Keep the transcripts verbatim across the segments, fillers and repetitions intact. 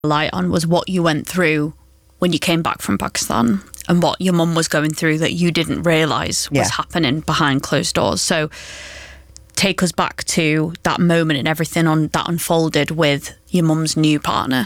light on was what you went through when you came back from Pakistan and what your mum was going through that you didn't realise was Yeah. happening behind closed doors. So take us back to that moment and everything on that unfolded with your mum's new partner.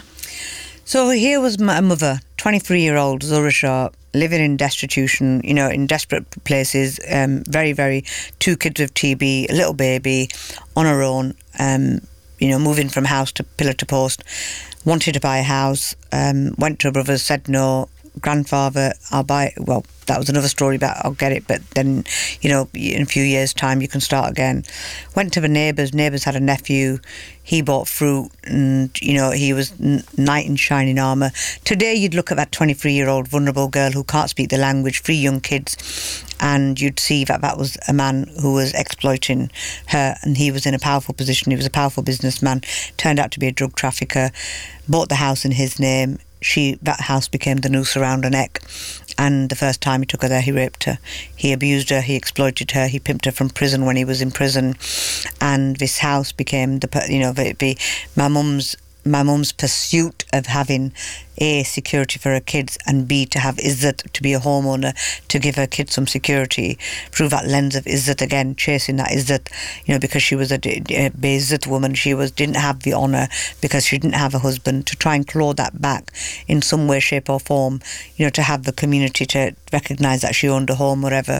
So here was my mother, twenty-three-year-old Zura Shah, living in destitution, you know, in desperate places, um, very, very, two kids with T B, a little baby, on her own, um, you know, moving from house to pillar to post, wanted to buy a house, um, went to her brothers, said no, grandfather, I'll buy it. Well, that was another story about I'll get it, but then, you know, in a few years' time you can start again. Went to the neighbours, neighbours had a nephew, he bought fruit and, you know, he was n- knight in shining armour. Today you'd look at that twenty-three-year-old vulnerable girl who can't speak the language, three young kids, and you'd see that that was a man who was exploiting her, and he was in a powerful position, he was a powerful businessman, turned out to be a drug trafficker, bought the house in his name. She, that house became the noose around her neck, and the first time he took her there, he raped her. He abused her, he exploited her, he pimped her from prison when he was in prison, and this house became the, you know, the, the, my mum's my mum's pursuit of having A, security for her kids, and B, to have Izzat, to be a homeowner, to give her kids some security, through that lens of Izzat, again, chasing that Izzat, you know, because she was a, a Izzat woman, she was didn't have the honour because she didn't have a husband, to try and claw that back in some way, shape or form, you know, to have the community to recognise that she owned a home, whatever.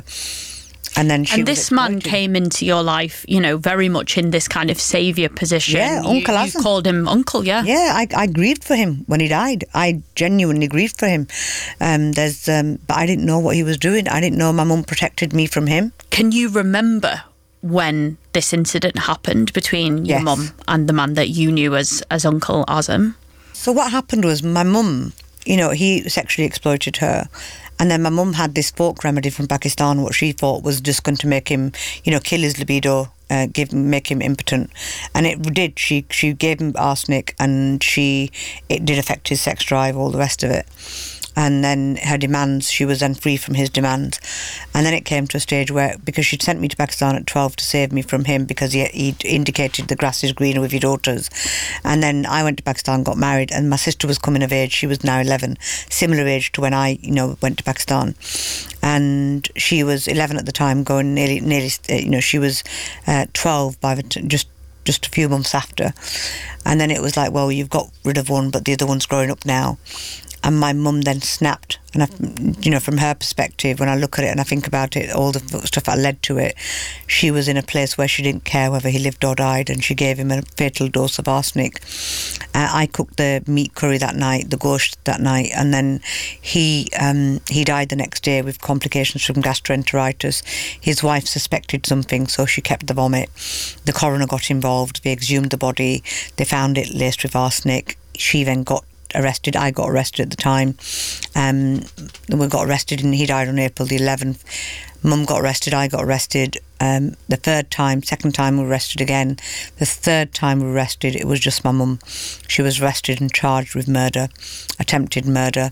And then she and this man came into your life, you know, very much in this kind of saviour position. Yeah, you, Uncle you Hassan. called him Uncle, yeah. Yeah, I, I grieved for him when he died. I genuinely grieved for him. Um, there's, um, but I didn't know what he was doing. I didn't know my mum protected me from him. Can you remember when this incident happened between your Yes. mum and the man that you knew as, as Uncle Azam? So what happened was my mum, you know, he sexually exploited her. And then my mum had this folk remedy from Pakistan, what she thought was just going to make him, you know, kill his libido, uh, give make him impotent. And it did. She she gave him arsenic, and she it did affect his sex drive, all the rest of it. And then her demands, she was then free from his demands. And then it came to a stage where, because she'd sent me to Pakistan at twelve to save me from him, because he he'd indicated the grass is greener with your daughters. And then I went to Pakistan, got married, and my sister was coming of age. She was now eleven, similar age to when I, you know, went to Pakistan. And she was eleven at the time, going nearly, nearly, you know, she was uh, twelve by the t- just just a few months after. And then it was like, well, you've got rid of one, but the other one's growing up now. And my mum then snapped. And, I, you know, from her perspective, when I look at it and I think about it, all the stuff that led to it, she was in a place where she didn't care whether he lived or died, and she gave him a fatal dose of arsenic. Uh, I cooked the meat curry that night, the gosht that night, and then he um, he died the next day with complications from gastroenteritis. His wife suspected something, so she kept the vomit. The coroner got involved. They exhumed the body. They found it laced with arsenic. She then got arrested. I got arrested at the time. Um, we got arrested, and he died on April the eleventh. Mum got arrested, I got arrested. Um, the third time, second time we were arrested again. The third time we were arrested, it was just my mum. She was arrested and charged with murder, attempted murder.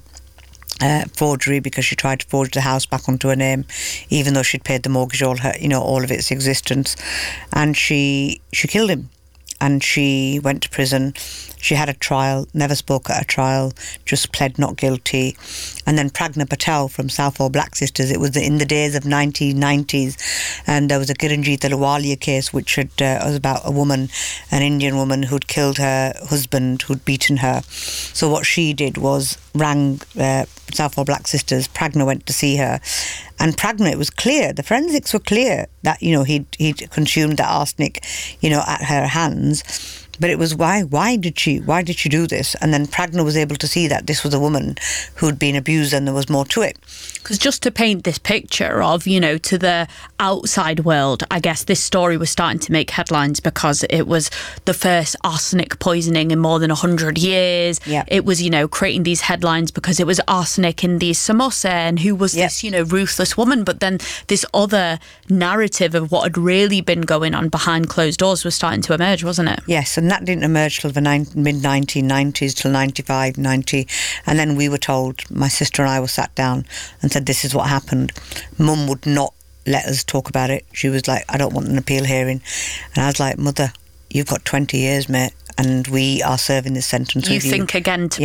Uh, forgery, because she tried to forge the house back onto her name, even though she'd paid the mortgage all her, you know, all of its existence, and she she killed him. And she went to prison. She had a trial, never spoke at a trial, just pled not guilty. And then Pragna Patel from Southall Black Sisters, it was in the days of nineteen nineties, and there was a Kiranjit Ahluwalia case, which had, uh, was about a woman, an Indian woman who'd killed her husband, who'd beaten her. So what she did was rang uh, Southall Black Sisters. Pragna went to see her, and Pragna, it was clear, the forensics were clear that, you know, he'd, he'd consumed the arsenic, you know, at her hands. But it was why why did she why did she do this? And then Pragna was able to see that this was a woman who'd been abused, and there was more to it. Because just to paint this picture of, you know, to the outside world, I guess this story was starting to make headlines because it was the first arsenic poisoning in more than one hundred years. Yep. It was, you know, creating these headlines because it was arsenic in these samosa, and who was Yep. this, you know, ruthless woman. But then this other narrative of what had really been going on behind closed doors was starting to emerge, wasn't it? Yes, and that didn't emerge till the nine, mid nineteen nineties, till ninety-five, ninety. And then we were told, my sister and I were sat down and said, this is what happened. Mum would not let us talk about it. She was like, I don't want an appeal hearing. And I was like, Mother, you've got twenty years, mate. and we are serving this sentence You with you. think again to